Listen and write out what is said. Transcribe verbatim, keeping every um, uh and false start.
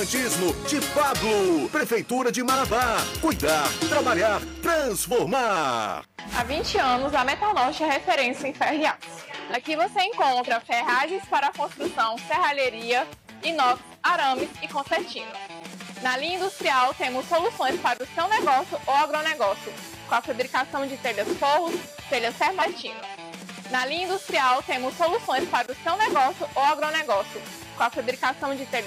Garantismo de Pablo. Prefeitura de Marabá. Cuidar, trabalhar, transformar. Há vinte anos, a Metalnorte é referência em ferro e aço. Aqui você encontra ferragens para construção, serralheria, inox, arames e concertina. Na linha industrial, temos soluções para o seu negócio ou agronegócio, com a fabricação de telhas forros, telhas serpentinas. Na linha industrial, temos soluções para o seu negócio ou agronegócio, com a fabricação de telhas